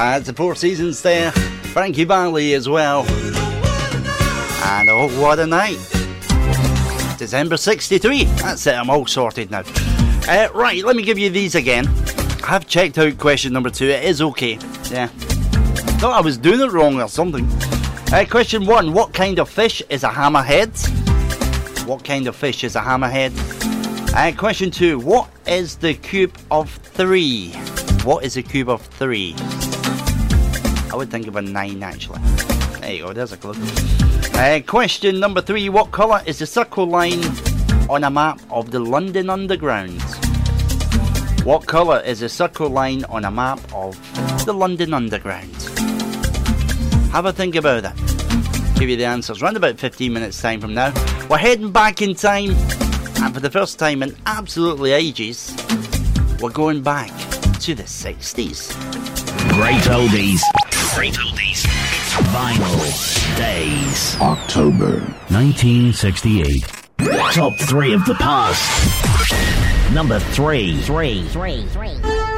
That's the Four Seasons there. Frankie Valli as well. And oh, what a night. December 63. That's it, I'm all sorted now. Right, let me give you these again. I have checked out question number 2. It is okay. Yeah. Thought I was doing it wrong or something. Question 1. What kind of fish is a hammerhead? What kind of fish is a hammerhead? Question 2. What is the cube of 3? What is the cube of 3? I would think of a 9 actually. There you go, there's a clue. Question number 3. What colour is the circle line on a map of the London Underground? What colour is the circle line on a map of the London Underground? Have a think about that. Give you the answers around about 15 minutes time from now. We're heading back in time, and for the first time in absolutely ages, we're going back to the 60s. Great oldies. Great oldies. Vinyl Days. October 1968. Top 3 of the past. Number 3.